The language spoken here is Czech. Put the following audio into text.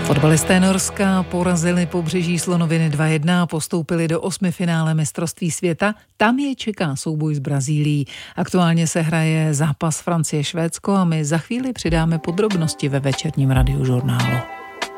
Fotbalisté Norska porazili Pobřeží Slonoviny 2-1 a postoupili do osmifinále mistrovství světa. Tam je čeká souboj s Brazílií. Aktuálně se hraje zápas Francie-Švédsko a my za chvíli přidáme podrobnosti ve večerním radiožurnálu.